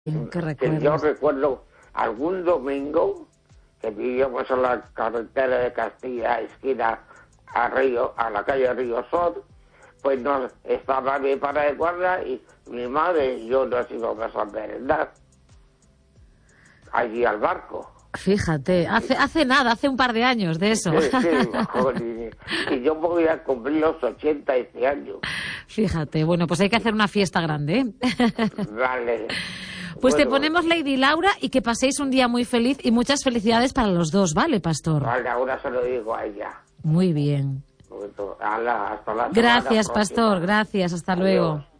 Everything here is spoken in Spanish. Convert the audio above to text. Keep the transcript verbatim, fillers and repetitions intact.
Qué que yo recuerdo algún domingo que vivíamos en la carretera de Castilla, esquina a Río, a la calle Río Sol, pues nos estaba mi padre de guardia y mi madre y yo nos íbamos a merendar allí al barco. Fíjate, hace hace nada, hace un par de años de eso. Sí, sí, mejor, y, y yo voy a cumplir los ochenta este año. Fíjate, bueno, pues hay que hacer una fiesta grande, ¿eh? Vale. Pues Bueno, te ponemos Lady Laura y que paséis un día muy feliz y muchas felicidades para los dos, ¿vale, Pastor? Vale, ahora se lo digo a ella. Muy bien. Ala, hasta la Gracias, semana próxima. Pastor, gracias, hasta Adiós. luego.